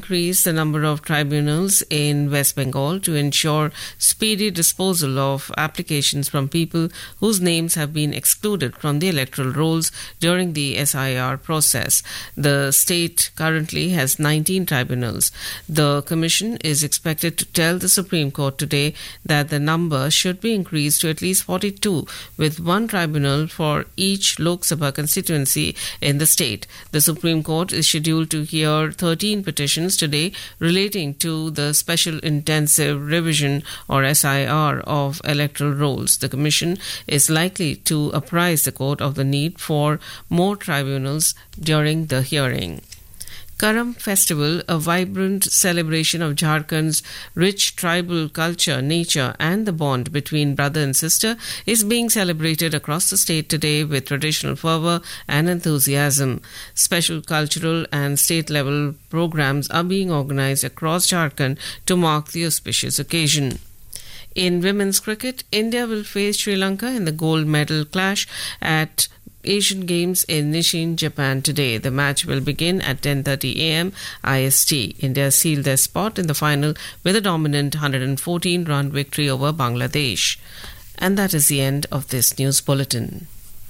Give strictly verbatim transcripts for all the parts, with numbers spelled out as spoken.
increase the number of tribunals in West Bengal to ensure speedy disposal of applications from people whose names have been excluded from the electoral rolls during the S I R process. The state currently has nineteen tribunals. The Commission is expected to tell the Supreme Court today that the number should be increased to at least forty-two, with one tribunal for each Lok Sabha constituency in the state. The Supreme Court is scheduled to hear thirteen petitions today relating to the Special Intensive Revision or S I R of electoral rolls. The Commission is likely to apprise the court of the need for more tribunals during the hearing. Karam Festival, a vibrant celebration of Jharkhand's rich tribal culture, nature and the bond between brother and sister, is being celebrated across the state today with traditional fervour and enthusiasm. Special cultural and state-level programs are being organised across Jharkhand to mark the auspicious occasion. In women's cricket, India will face Sri Lanka in the gold medal clash at Asian Games in Nishin, Japan today. The match will begin at ten thirty a m I S T. India sealed their spot in the final with a dominant one hundred fourteen run victory over Bangladesh. And that is the end of this news bulletin.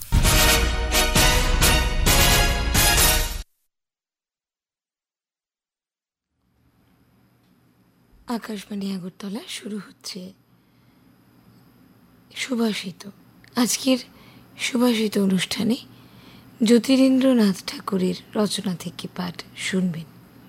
Akashvani Agartala শুরু হচ্ছে সুভাষিত। আজকের সুভাষিত অনুষ্ঠানে জ্যোতিরিন্দ্রনাথ ঠাকুরের রচনা থেকে পাঠ শুনবেন।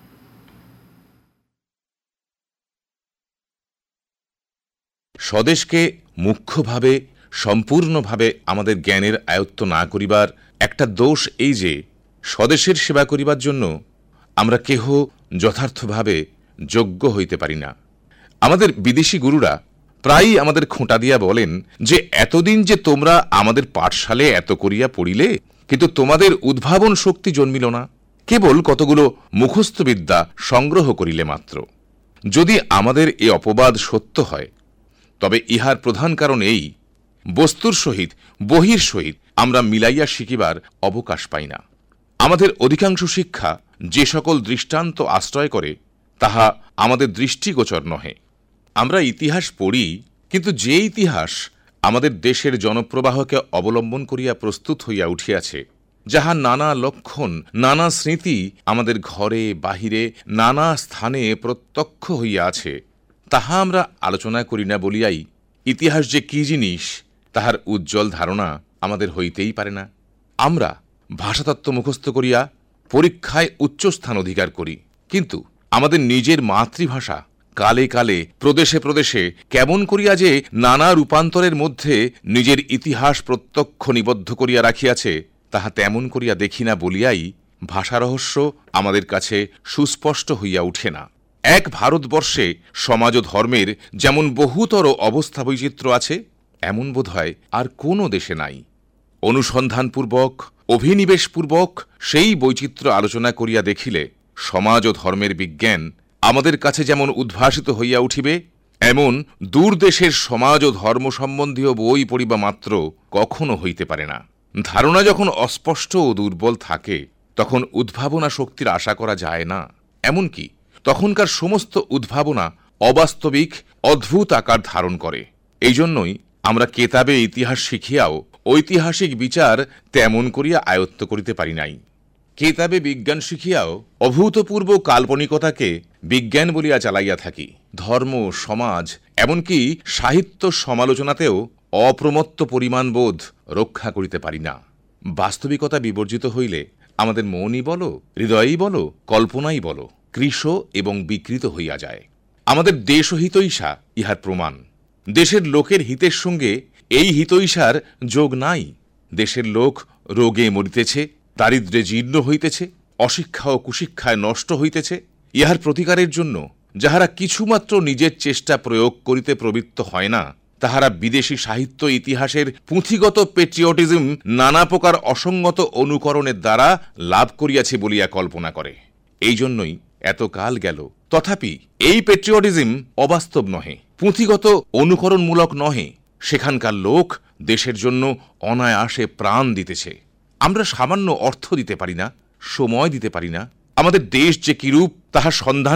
স্বদেশকে মুখ্যভাবে সম্পূর্ণভাবে আমাদের জ্ঞানের আয়ত্ত না করিবার একটা দোষ এই যে স্বদেশের সেবা করিবার জন্য আমরা কেহ যথার্থভাবে যোগ্য হইতে পারি না। আমাদের বিদেশি গুরুরা প্রায়ই আমাদের খোঁটা দিয়া বলেন যে এতদিন যে তোমরা আমাদের পাঠশালে এত করিয়া পড়িলে, কিন্তু তোমাদের উদ্ভাবন শক্তি জন্মিল না, কেবল কতগুলো মুখস্থ বিদ্যা সংগ্রহ করিলে মাত্র। যদি আমাদের এ অপবাদ সত্য হয়, তবে ইহার প্রধান কারণ এই, বস্তুর সহিত বহির সহিত আমরা মিলাইয়া শিখিবার অবকাশ পাই না। আমাদের অধিকাংশ শিক্ষা যে সকল দৃষ্টান্ত আশ্রয় করে তাহা আমাদের দৃষ্টিগোচর নহে। আমরা ইতিহাস পড়ি, কিন্তু যে ইতিহাস আমাদের দেশের জনপ্রবাহকে অবলম্বন করিয়া প্রস্তুত হইয়া উঠিয়াছে, যাহা নানা লক্ষণ নানা স্মৃতি আমাদের ঘরে বাহিরে নানা স্থানে প্রত্যক্ষ হইয়া আছে, তাহা আমরা আলোচনা করি না বলিয়াই ইতিহাস যে কি জিনিস তাহার উজ্জ্বল ধারণা আমাদের হইতেই পারে না। আমরা ভাষাতত্ত্ব মুখস্থ করিয়া পরীক্ষায় উচ্চস্থান অধিকার করি, কিন্তু আমাদের নিজের মাতৃভাষা কালে কালে প্রদেশে প্রদেশে কেমন করিয়া যে নানা রূপান্তরের মধ্যে নিজের ইতিহাস প্রত্যক্ষ নিবদ্ধ করিয়া রাখিয়াছে, তাহা তেমন করিয়া দেখি না বলিয়াই ভাষা রহস্য আমাদের কাছে সুস্পষ্ট হইয়া উঠে না। এক ভারতবর্ষে সমাজ ও ধর্মের যেমন বহুতর অবস্থা বৈচিত্র্য আছে, এমন বোধ হয় আর কোনো দেশে নাই। অনুসন্ধানপূর্বক অভিনিবেশপূর্বক সেই বৈচিত্র্য আলোচনা করিয়া দেখিলে সমাজ ও ধর্মের বিজ্ঞান আমাদের কাছে যেমন উদ্ভাসিত হইয়া উঠিবে, এমন দূর দেশের সমাজ ও ধর্ম সম্বন্ধীয় বই পড়িবা মাত্র কখনো হইতে পারে না। ধারণা যখন অস্পষ্ট ও দুর্বল থাকে, তখন উদ্ভাবনা শক্তির আশা করা যায় না। এমনকি তখনকার সমস্ত উদ্ভাবনা অবাস্তবিক অদ্ভুত আকার ধারণ করে। এই জন্যই আমরা কেতাবে ইতিহাস শিখিয়াও ঐতিহাসিক বিচার তেমন করিয়া আয়ত্ত করিতে পারি নাই। কেতাবে বিজ্ঞান শিখিয়াও অভূতপূর্ব কাল্পনিকতাকে বিজ্ঞান বলিয়া চালাইয়া থাকি। ধর্ম, সমাজ, এমনকি সাহিত্য সমালোচনাতেও অপ্রমত্ত পরিমাণবোধ রক্ষা করিতে পারি না। বাস্তবিকতা বিবর্জিত হইলে আমাদের মনই বলো, হৃদয়ই বলো, কল্পনাই বলো, কৃশ এবং বিকৃত হইয়া যায়। আমাদের দেশহিতৈষা ইহার প্রমাণ। দেশের লোকের হিতের সঙ্গে এই হিতৈষার যোগ নাই। দেশের লোক রোগে মরিতেছে, দারিদ্র্যে জীর্ণ হইতেছে, অশিক্ষা ও কুশিক্ষায় নষ্ট হইতেছে। ইহার প্রতিকারের জন্য যাহারা কিছুমাত্র নিজের চেষ্টা প্রয়োগ করিতে প্রবৃত্ত হয় না, তাহারা বিদেশি সাহিত্য ইতিহাসের পুঁথিগত পেট্রিয়টিজম নানা প্রকার অসঙ্গত অনুকরণের দ্বারা লাভ করিয়াছে বলিয়া কল্পনা করে। এই জন্যই এতকাল গেল, তথাপি এই পেট্রিয়টিজম অবাস্তব নহে, পুঁথিগত অনুকরণমূলক নহে। সেখানকার লোক দেশের জন্য অনায়াসে প্রাণ দিতেছে। আমরা সামান্য অর্থ দিতে পারি না, সময় দিতে পারি না। আমাদের দেশ যে কিরূপ তাহার সন্ধান